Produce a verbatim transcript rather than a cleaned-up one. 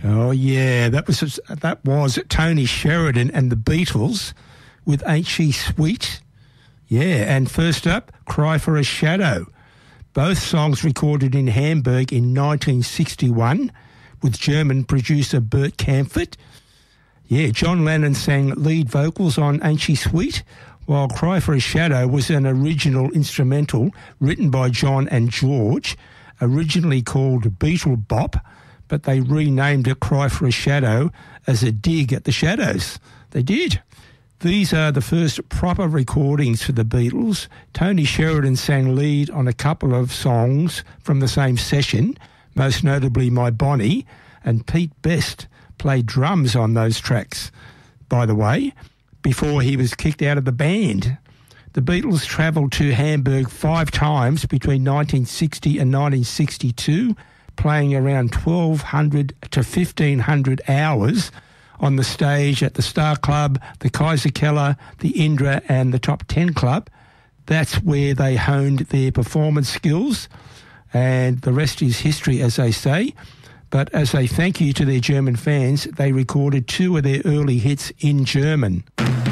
Oh, yeah, that was that was Tony Sheridan and the Beatles with Ain't She Sweet? Yeah, and first up, Cry for a Shadow. Both songs recorded in Hamburg in nineteen sixty-one with German producer Bert Kaempfert. Yeah, John Lennon sang lead vocals on Ain't She Sweet, while Cry for a Shadow was an original instrumental written by John and George, originally called Beatle Bop, but they renamed it Cry for a Shadow as a dig at the Shadows. They did. These are the first proper recordings for the Beatles. Tony Sheridan sang lead on a couple of songs from the same session, most notably My Bonnie, and Pete Best played drums on those tracks, by the way, before he was kicked out of the band. The Beatles travelled to Hamburg five times between nineteen sixty and nineteen sixty-two, playing around twelve hundred to fifteen hundred hours on the stage at the Star Club, the Kaiser Keller, the Indra and the Top Ten Club. That's where they honed their performance skills, and the rest is history, as they say. But as a thank you to their German fans, they recorded two of their early hits in German.